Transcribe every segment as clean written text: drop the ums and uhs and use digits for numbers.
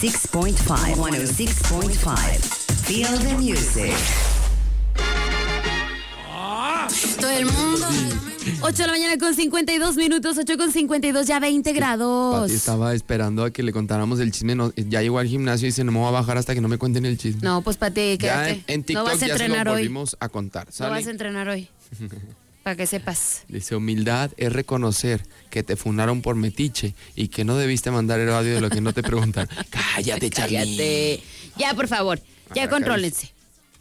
6.5, 106.5. Feel the music. Todo el mundo. 8 de la mañana con 52 minutos, 8 con 52, ya 20 grados. Pati estaba esperando a que le contáramos el chisme. Ya llegó al gimnasio y dice, no me voy a bajar hasta que no me cuenten el chisme. No, pues Pati, quédate. Ya en TikTok no vas a ya se lo entrenar hoy. volvimos a contar. ¿Sale? No vas a entrenar hoy. Para que sepas. Dice, humildad es reconocer que te funaron por metiche y que no debiste mandar el audio de lo que no te preguntaron. Cállate, Charly. Cállate. Ya, por favor, ya contrólense.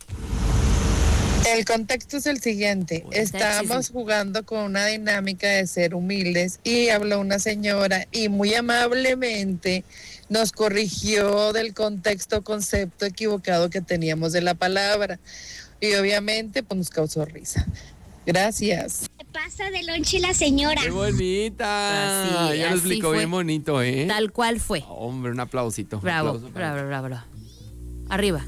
El contexto es el siguiente. Estábamos jugando con una dinámica de ser humildes y habló una señora y muy amablemente nos corrigió del concepto equivocado que teníamos de la palabra. Y obviamente pues nos causó risa. Gracias. ¿Qué pasa de lonche la señora? ¡Qué bonita! Así, ya lo así explicó fue. bien bonito, ¿eh? Tal cual fue. Hombre, un aplausito. Bravo, Aplauso para bravo. Arriba.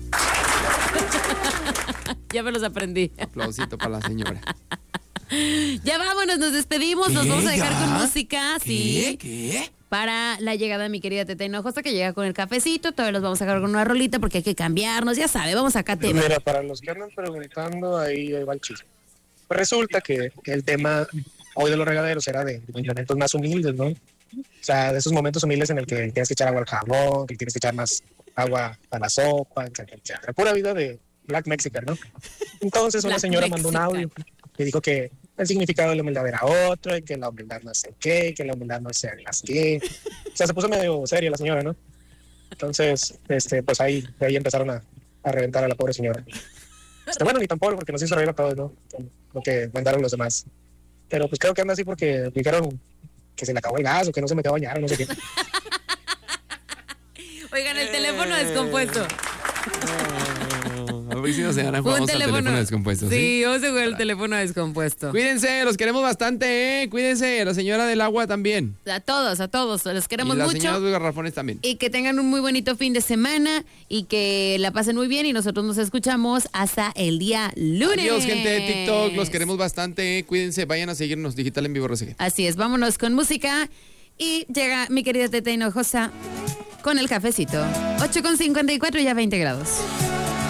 Ya me los aprendí. Aplausito para la señora. Ya vámonos, nos despedimos, nos vamos a dejar con música, sí. ¿Qué? Para la llegada de mi querida Teta Hinojosa, que llega con el cafecito, todavía los vamos a dejar con una rolita porque hay que cambiarnos, ya sabe, vamos acá a tema. Mira, para los que andan preguntando, ahí va el chisme. Pues resulta que el tema hoy de los regaderos era de momentos más humildes, ¿no? O sea, de esos momentos humildes en el que tienes que echar agua al jabón, que tienes que echar más agua a la sopa, etcétera. Pura vida de Black Mexican, ¿no? Entonces una Black señora mandó un Mexican. audio que dijo que el significado de la humildad era otro, y que la humildad no sé qué, que la humildad no sé qué. O sea, se puso medio seria la señora, ¿no? Entonces, pues ahí empezaron a reventar a la pobre señora. Bueno, ni tampoco, porque nos hizo reír a todos, ¿no? Con lo que mandaron los demás. Pero pues creo que anda así porque dijeron que se le acabó el gas o que no se metió a bañar o no sé qué. Oigan, el teléfono descompuesto. A ver si nos van a Fue jugar un al teléfono descompuesto. Sí, vamos a jugar el teléfono descompuesto. Cuídense, los queremos bastante, ¿eh? Cuídense, la señora del agua también. A todos, los queremos y la mucho. señora de los garrafones también. Y que tengan un muy bonito fin de semana y que la pasen muy bien y nosotros nos escuchamos hasta el día lunes. Adiós, gente de TikTok, los queremos bastante, ¿eh? Cuídense, vayan a seguirnos, Digital en Vivo RCG. Así es, vámonos con música y llega mi querida Teta Hinojosa con el cafecito. 8 con 54, ya 20 grados.